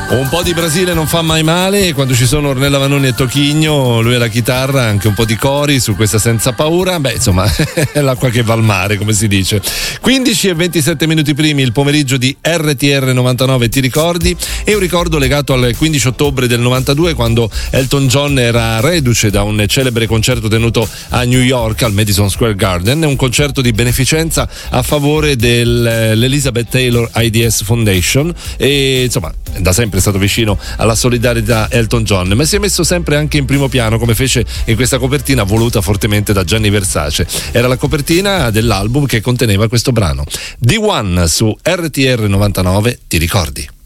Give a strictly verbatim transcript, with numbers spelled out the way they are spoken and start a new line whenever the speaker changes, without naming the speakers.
Un po' di Brasile non fa mai male, quando ci sono Ornella Vanoni e Tochigno, lui alla chitarra, anche un po' di cori su questa Senza Paura, beh insomma è l'acqua che va al mare, come si dice. quindici e ventisette minuti primi, il pomeriggio di R T R novantanove, ti ricordi? E un ricordo legato al quindici ottobre del novantadue, quando Elton John era reduce da un celebre concerto tenuto a New York al Madison Square Garden, un concerto di beneficenza a favore dell'Elizabeth Taylor A I D S Foundation, e insomma da sempre è stato vicino alla solidarietà Elton John, ma si è messo sempre anche in primo piano, come fece in questa copertina voluta fortemente da Gianni Versace. Era la copertina dell'album che conteneva questo brano. D uno su R T R novantanove, ti ricordi?